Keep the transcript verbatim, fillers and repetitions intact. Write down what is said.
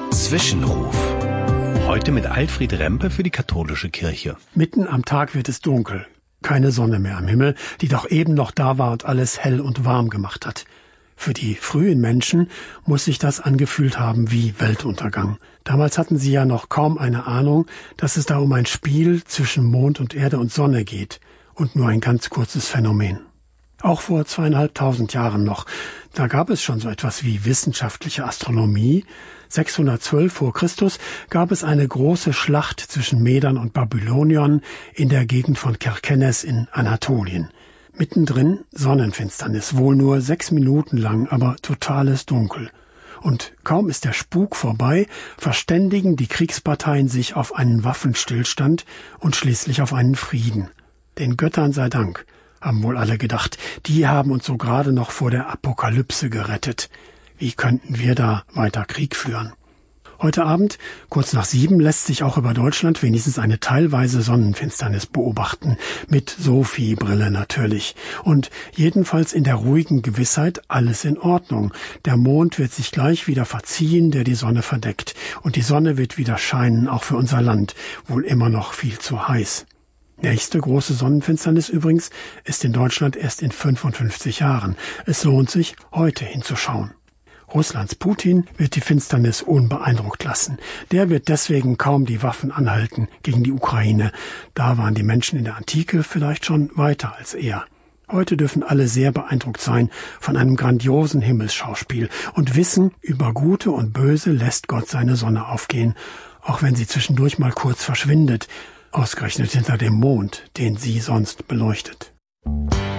Zwischenruf. Heute mit Alfred Rempe für die katholische Kirche. Mitten am Tag wird es dunkel. Keine Sonne mehr am Himmel, die doch eben noch da war und alles hell und warm gemacht hat. Für die frühen Menschen muss sich das angefühlt haben wie Weltuntergang. Damals hatten sie ja noch kaum eine Ahnung, dass es da um ein Spiel zwischen Mond und Erde und Sonne geht und nur ein ganz kurzes Phänomen. Auch vor zweieinhalbtausend Jahren noch, da gab es schon so etwas wie wissenschaftliche Astronomie. sechshundertzwölf vor Christus gab es eine große Schlacht zwischen Medern und Babyloniern in der Gegend von Kerkenes in Anatolien. Mittendrin Sonnenfinsternis, wohl nur sechs Minuten lang, aber totales Dunkel. Und kaum ist der Spuk vorbei, verständigen die Kriegsparteien sich auf einen Waffenstillstand und schließlich auf einen Frieden. Den Göttern sei Dank, haben wohl alle gedacht, die haben uns so gerade noch vor der Apokalypse gerettet. Wie könnten wir da weiter Krieg führen? Heute Abend, kurz nach sieben, lässt sich auch über Deutschland wenigstens eine teilweise Sonnenfinsternis beobachten. Mit Sophie-Brille natürlich. Und jedenfalls in der ruhigen Gewissheit, alles in Ordnung. Der Mond wird sich gleich wieder verziehen, der die Sonne verdeckt. Und die Sonne wird wieder scheinen, auch für unser Land. Wohl immer noch viel zu heiß. Nächste große Sonnenfinsternis übrigens ist in Deutschland erst in fünfundfünfzig Jahren. Es lohnt sich, heute hinzuschauen. Russlands Putin wird die Finsternis unbeeindruckt lassen. Der wird deswegen kaum die Waffen anhalten gegen die Ukraine. Da waren die Menschen in der Antike vielleicht schon weiter als er. Heute dürfen alle sehr beeindruckt sein von einem grandiosen Himmelsschauspiel und wissen, über Gute und Böse lässt Gott seine Sonne aufgehen, auch wenn sie zwischendurch mal kurz verschwindet, ausgerechnet hinter dem Mond, den sie sonst beleuchtet.